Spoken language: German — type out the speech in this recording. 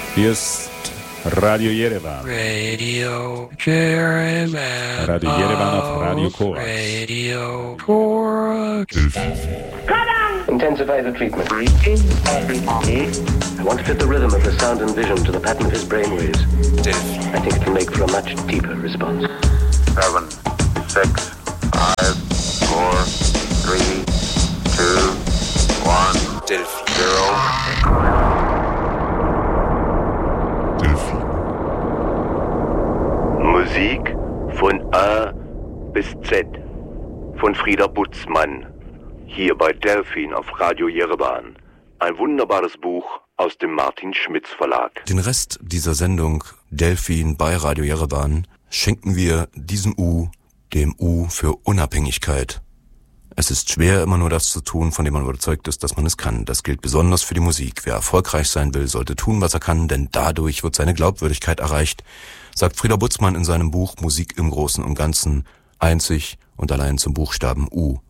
Hier ist Radio Yerevan. Radio Yerevan. Radio Yerevan auf Radio Korax. Radio Korax. Intensify the treatment. I want to fit the rhythm of the sound and vision to the pattern of his brainwaves. I think it can make for a much deeper response. 7, 6, 5, 4, 3, 2, 1, 0. Musik von A bis Z von Frieda Butzmann. Hier bei Delphin auf Radio Yerevan. Ein wunderbares Buch aus dem Martin Schmitz Verlag. Den Rest dieser Sendung Delphin bei Radio Yerevan schenken wir diesem U, dem U für Unabhängigkeit. Es ist schwer, immer nur das zu tun, von dem man überzeugt ist, dass man es kann. Das gilt besonders für die Musik. Wer erfolgreich sein will, sollte tun, was er kann, denn dadurch wird seine Glaubwürdigkeit erreicht, sagt Frieda Butzmann in seinem Buch Musik im Großen und Ganzen, einzig und allein zum Buchstaben U.